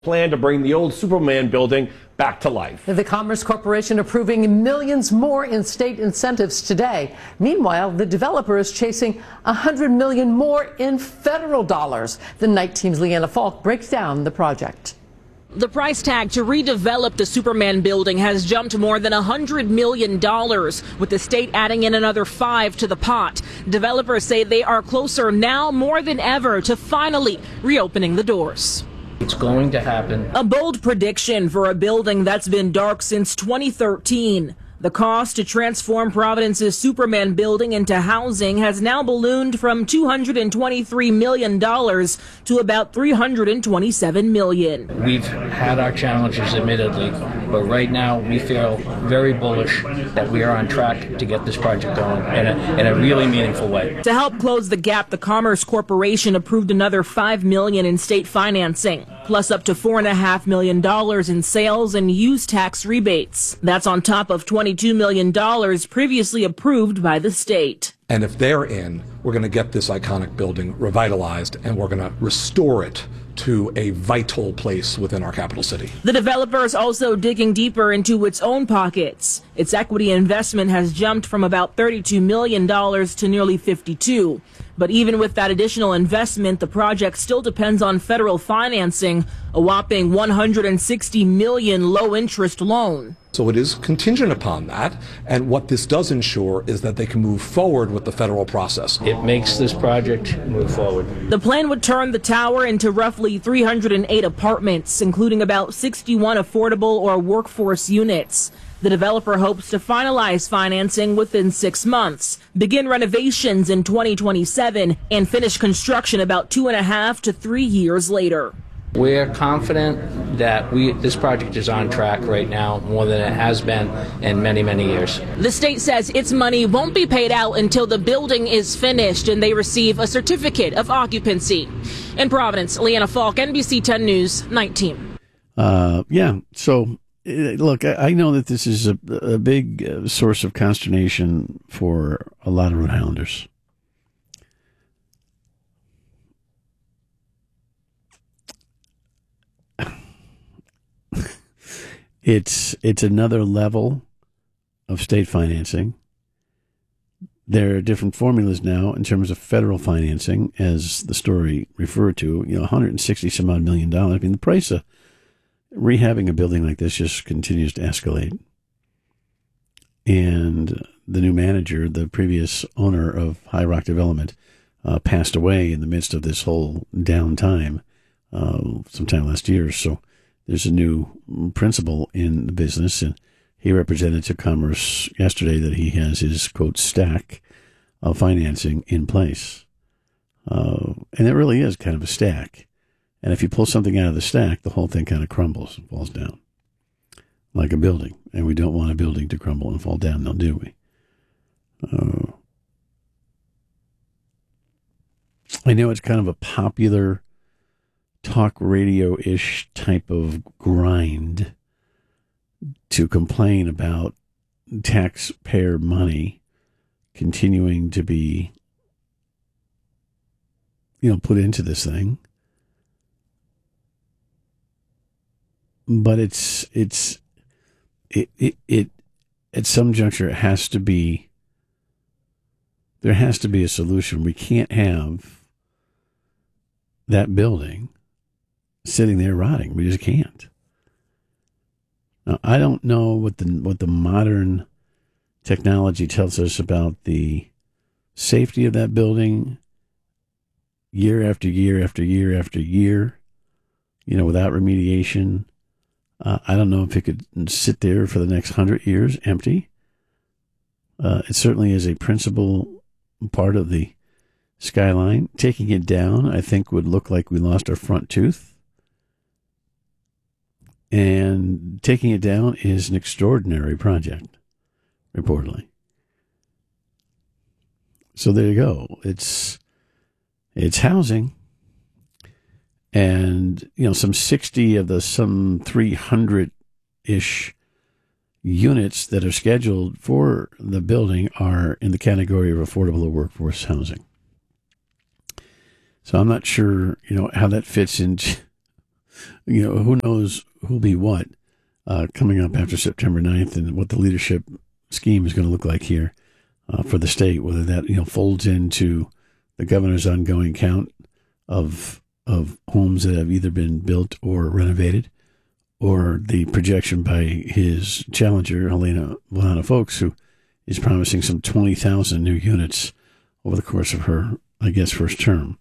plan to bring the old Superman building back to life. The Commerce Corporation approving millions more in state incentives today. Meanwhile, the developer is chasing $100 million more in federal dollars. The Night Team's Leanna Falk breaks down the project. The price tag to redevelop the Superman building has jumped more than $100 million, with the state adding in another $5 to the pot. Developers say they are closer now more than ever to finally reopening the doors. It's going to happen. A bold prediction for a building that's been dark since 2013. The cost to transform Providence's Superman building into housing has now ballooned from $223 million to about $327 million. We've had our challenges, admittedly, but right now we feel very bullish that we are on track to get this project going in a really meaningful way. To help close the gap, the Commerce Corporation approved another $5 million in state financing, plus up to $4.5 million in sales and use tax rebates. That's on top of $22 million previously approved by the state. And if they're in, we're going to get this iconic building revitalized and we're going to restore it to a vital place within our capital city. The developer is also digging deeper into its own pockets. Its equity investment has jumped from about $32 million to nearly $52. But even with that additional investment, the project still depends on federal financing, a whopping $160 million low-interest loan. So it is contingent upon that, and what this does ensure is that they can move forward with the federal process. It makes this project move forward. The plan would turn the tower into roughly 308 apartments, including about 61 affordable or workforce units. The developer hopes to finalize financing within 6 months, begin renovations in 2027, and finish construction about 2.5 to 3 years later. We're confident that this project is on track right now more than it has been in many, many years. The state says its money won't be paid out until the building is finished and they receive a certificate of occupancy. In Providence, Leanna Falk, NBC 10 News, Night Team. So look, I know that this is a big source of consternation for a lot of Rhode Islanders. It's another level of state financing. There are different formulas now in terms of federal financing, as the story referred to. $160 some odd million. I mean, the price of rehabbing a building like this just continues to escalate. And the new manager, the previous owner of High Rock Development, passed away in the midst of this whole downtime sometime last year. So there's a new principal in the business, and he represented to Commerce yesterday that he has his, quote, stack of financing in place. And it really is kind of a stack. And if you pull something out of the stack, the whole thing kind of crumbles and falls down like a building. And we don't want a building to crumble and fall down, now do we? I know it's kind of a popular talk radio-ish type of grind to complain about taxpayer money continuing to be, put into this thing. But it at some juncture there has to be a solution. We can't have that building sitting there rotting. We just can't. Now, I don't know what the modern technology tells us about the safety of that building year after year after year after year, without remediation. I don't know if it could sit there for the next 100 years empty. It certainly is a principal part of the skyline. Taking it down, I think, would look like we lost our front tooth. And taking it down is an extraordinary project, reportedly. So there you go. It's housing. And, some 60 of the some 300-ish units that are scheduled for the building are in the category of affordable or workforce housing. So I'm not sure, how that fits into who knows who'll be what coming up after September 9th and what the leadership scheme is going to look like here for the state, whether that, folds into the governor's ongoing count of homes that have either been built or renovated, or the projection by his challenger, Helena Volano Folks, who is promising some 20,000 new units over the course of her, I guess, first term.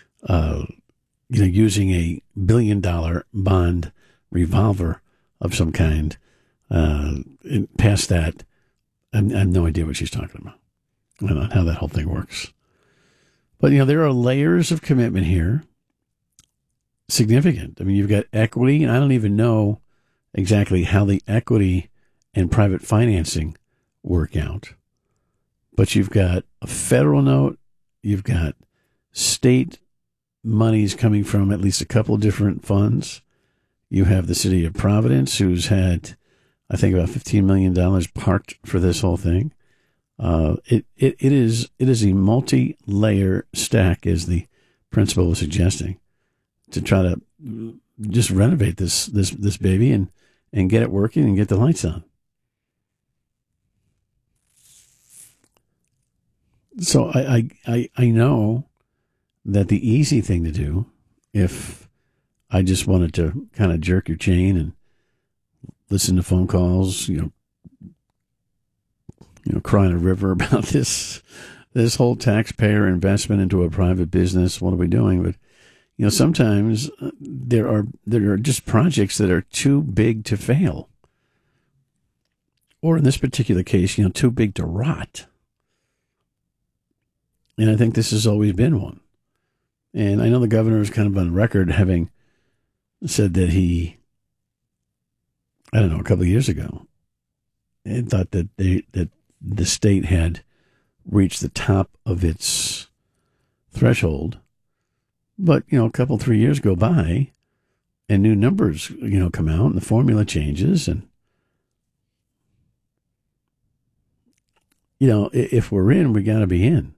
Using a $1 billion bond revolver of some kind. Past that, I have no idea what she's talking about and how that whole thing works. But, there are layers of commitment here. Significant. I mean, you've got equity, and I don't even know exactly how the equity and private financing work out. But you've got a federal note, you've got state monies coming from at least a couple of different funds. You have the city of Providence, who's had, I think, about $15 million parked for this whole thing. It is a multi-layer stack, as the principal was suggesting, to try to just renovate this baby and get it working and get the lights on. So I know that the easy thing to do, if I just wanted to kind of jerk your chain and listen to phone calls, crying a river about this whole taxpayer investment into a private business, what are we doing? But sometimes there are just projects that are too big to fail, or in this particular case, too big to rot. And I think this has always been one. And I know the governor is kind of on record having said that he, a couple of years ago, had thought that the state had reached the top of its threshold. But, a couple, 3 years go by and new numbers, come out and the formula changes. And, if we're in, we got to be in.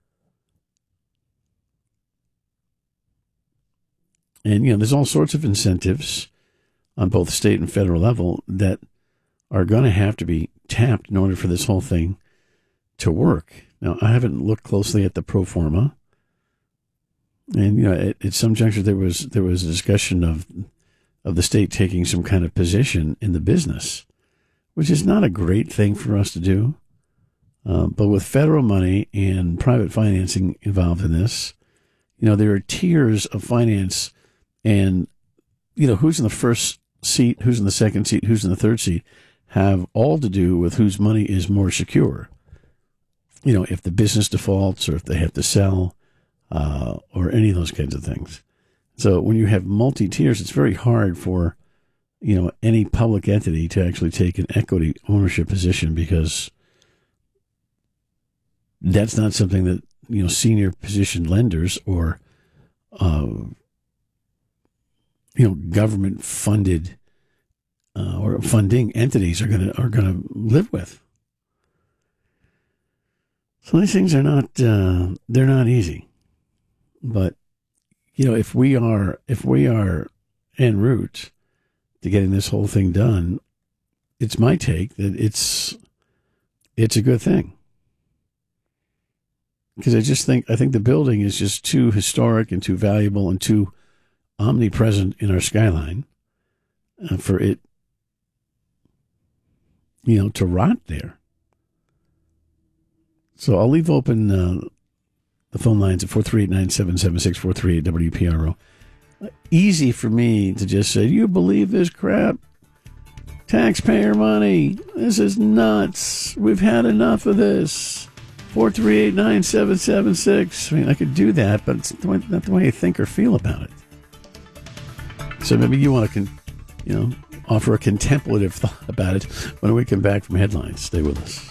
And, there's all sorts of incentives on both state and federal level that are going to have to be tapped in order for this whole thing to work. Now, I haven't looked closely at the pro forma. And, at some juncture, there was a discussion of the state taking some kind of position in the business, which is not a great thing for us to do. But with federal money and private financing involved in this, there are tiers of finance, and, who's in the first seat, who's in the second seat, who's in the third seat, have all to do with whose money is more secure. If the business defaults or if they have to sell, or any of those kinds of things. So when you have multi-tiers, it's very hard for, any public entity to actually take an equity ownership position, because that's not something that, senior position lenders or, government funded or funding entities are gonna live with. So these things are not they're not easy. But if we are en route to getting this whole thing done, it's my take that it's a good thing. Because I think the building is just too historic and too valuable and too omnipresent in our skyline for it, to rot there. So I'll leave open the phone lines at 438-9776, 438-WPRO. Easy for me to just say, you believe this crap? Taxpayer money. This is nuts. We've had enough of this. 438-9776. I mean, I could do that, but it's not the way I think or feel about it. So maybe you want to, offer a contemplative thought about it when we come back from headlines. Stay with us.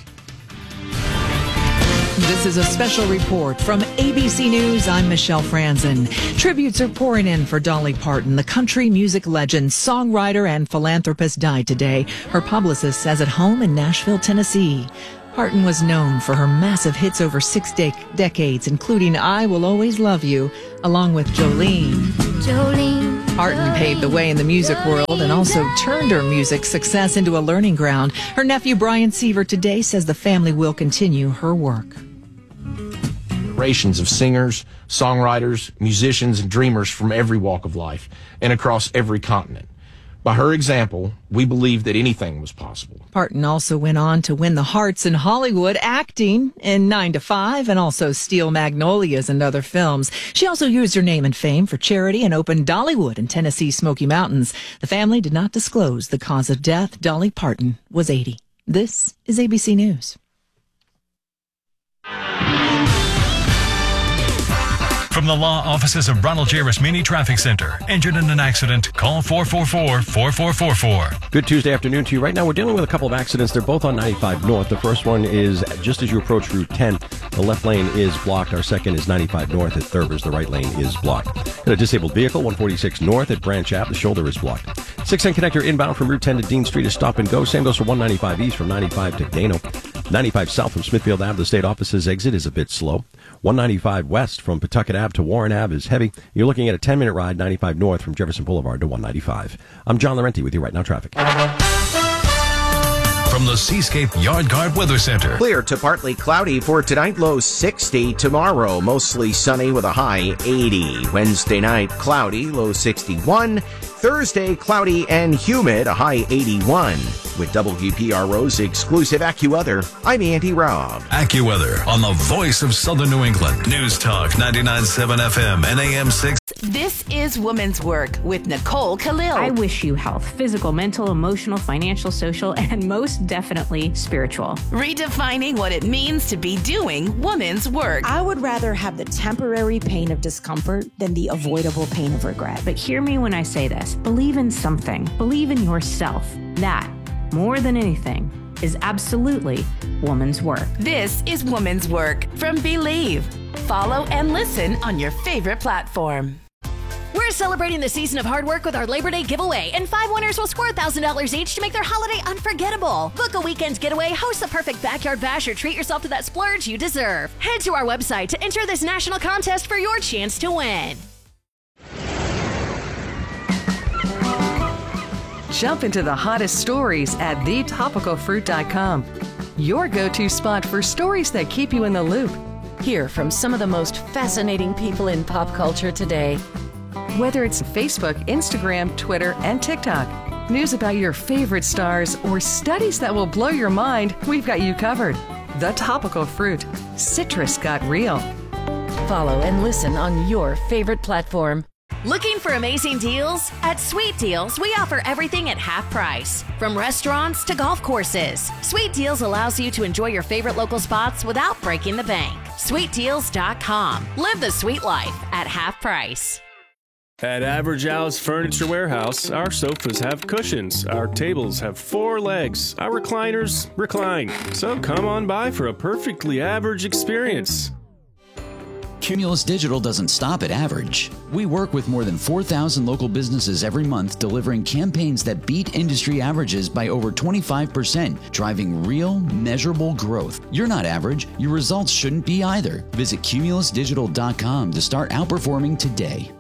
This is a special report from ABC News. I'm Michelle Franzen. Tributes are pouring in for Dolly Parton. The country music legend, songwriter, and philanthropist died today. Her publicist says at home in Nashville, Tennessee. Parton was known for her massive hits over 6 decades, including I Will Always Love You, along with Jolene. Jolene. Parton paved the way in the music world and also turned her music success into a learning ground. Her nephew Brian Seaver today says the family will continue her work. Generations of singers, songwriters, musicians, and dreamers from every walk of life and across every continent. By her example, we believe that anything was possible. Parton also went on to win the hearts in Hollywood, acting in 9 to 5 and also Steel Magnolias and other films. She also used her name and fame for charity and opened Dollywood in Tennessee's Smoky Mountains. The family did not disclose the cause of death. Dolly Parton was 80. This is ABC News. From the law offices of Ronald J. Rasmini Traffic Center. Injured in an accident? Call 444-4444. Good Tuesday afternoon to you. Right now, we're dealing with a couple of accidents. They're both on 95 North. The first one is just as you approach Route 10. The left lane is blocked. Our second is 95 North at Thurber's. The right lane is blocked. Got a disabled vehicle, 146 North at Branch Ave. The shoulder is blocked. 610 connector inbound from Route 10 to Dean Street is stop and go. Same goes for 195 East from 95 to Gano. 95 South from Smithfield Ave. The state office's exit is a bit slow. 195 West from Pawtucket Ave to Warren Ave is heavy. You're looking at a 10-minute ride, 95 North from Jefferson Boulevard to 195. I'm John Laurenti with you right now, traffic. From the Seascape Yard Guard Weather Center. Clear to partly cloudy for tonight, low 60. Tomorrow, mostly sunny with a high 80. Wednesday night, cloudy, low 61. Thursday, cloudy and humid, a high 81. With WPRO's exclusive AccuWeather, I'm Andy Robb. AccuWeather on the voice of Southern New England. News Talk 99.7 FM and AM 6. This is Women's Work with Nicole Khalil. I wish you health, physical, mental, emotional, financial, social, and most definitely spiritual. Redefining what it means to be doing women's work. I would rather have the temporary pain of discomfort than the avoidable pain of regret. But hear me when I say this. Believe in something. Believe in yourself. That, more than anything, is absolutely woman's work. This is Woman's Work from Believe. Follow and listen on your favorite platform. We're celebrating the season of hard work with our Labor Day giveaway, and 5 winners will score $1,000 each to make their holiday unforgettable. Book a weekend getaway, host the perfect backyard bash, or treat yourself to that splurge you deserve. Head to our website to enter this national contest for your chance to win. Jump into the hottest stories at thetopicalfruit.com. Your go-to spot for stories that keep you in the loop. Hear from some of the most fascinating people in pop culture today. Whether it's Facebook, Instagram, Twitter, and TikTok, news about your favorite stars, or studies that will blow your mind, we've got you covered. The Topical Fruit. Citrus got real. Follow and listen on your favorite platform. Looking for amazing deals? At Sweet Deals, we offer everything at half price. From restaurants to golf courses, Sweet Deals allows you to enjoy your favorite local spots without breaking the bank. SweetDeals.com. Live the sweet life at half price. At Average Al's Furniture Warehouse, our sofas have cushions, our tables have 4 legs, our recliners recline. So come on by for a perfectly average experience. Cumulus Digital doesn't stop at average. We work with more than 4,000 local businesses every month, delivering campaigns that beat industry averages by over 25%, driving real, measurable growth. You're not average. Your results shouldn't be either. Visit cumulusdigital.com to start outperforming today.